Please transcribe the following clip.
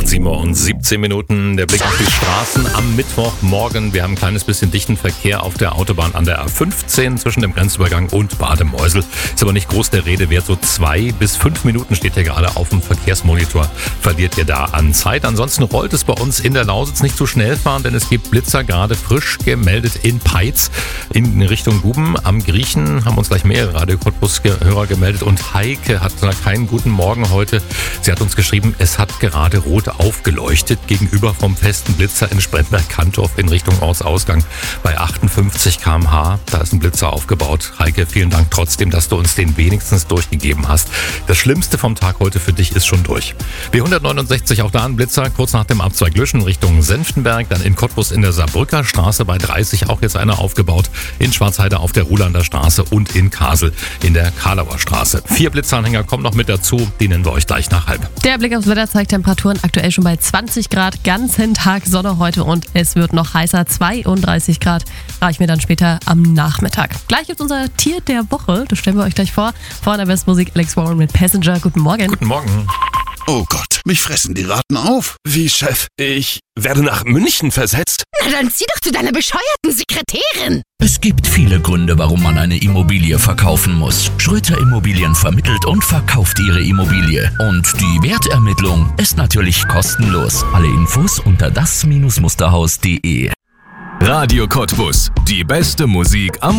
7:17 Uhr. Der Blick auf die Straßen am Mittwochmorgen. Wir haben ein kleines bisschen dichten Verkehr auf der Autobahn an der A15 zwischen dem Grenzübergang und Bademeusel. Ist aber nicht groß der Rede wert. So 2 bis 5 Minuten steht hier gerade auf dem Verkehrsmonitor. Verliert ihr da an Zeit. Ansonsten rollt es bei uns in der Lausitz. Nicht zu schnell fahren, denn es gibt Blitzer gerade frisch gemeldet in Peitz in Richtung Guben. Am Griechen haben uns gleich mehrere Radio Cottbus-Hörer gemeldet und Heike hat keinen guten Morgen heute. Sie hat uns geschrieben, es hat gerade rot aufgeleuchtet gegenüber vom festen Blitzer in Spremberg-Kantorf in Richtung Ortsausgang bei 58 km/h. Da ist ein Blitzer aufgebaut. Heike, vielen Dank trotzdem, dass du uns den wenigstens durchgegeben hast. Das Schlimmste vom Tag heute für dich ist schon durch. B169, auch da ein Blitzer, kurz nach dem Abzweig Lüschen Richtung Senftenberg, dann in Cottbus in der Saarbrücker Straße bei 30 auch jetzt einer aufgebaut, in Schwarzheide auf der Ruhlander Straße und in Kasel in der Karlauer Straße. 4 Blitzanhänger kommen noch mit dazu, die nennen wir euch gleich nach halb. Der Blick aufs Wetter zeigt Temperaturen aktuell schon bei 20 Grad, ganzen Tag Sonne heute und es wird noch heißer, 32 Grad reichen wir dann später am Nachmittag. Gleich ist unser Tier der Woche, das stellen wir euch gleich vor. Vor der Bestmusik Alex Warren mit Passenger. Guten Morgen. Guten Morgen. Oh Gott, mich fressen die Ratten auf. Wie, Chef? Ich werde nach München versetzt? Na dann zieh doch zu deiner bescheuerten Sekretärin. Es gibt viele Gründe, warum man eine Immobilie verkaufen muss. Schröter Immobilien vermittelt und verkauft ihre Immobilie. Und die Wertermittlung ist natürlich kostenlos. Alle Infos unter das-musterhaus.de. Radio Cottbus. Die beste Musik am